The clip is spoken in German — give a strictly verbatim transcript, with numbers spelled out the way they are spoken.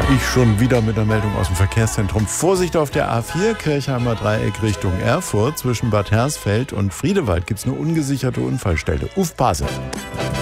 Ich schon wieder mit der Meldung aus dem Verkehrszentrum. Vorsicht auf der A vier, Kirchheimer Dreieck Richtung Erfurt. Zwischen Bad Hersfeld und Friedewald gibt es eine ungesicherte Unfallstelle. Aufpassen!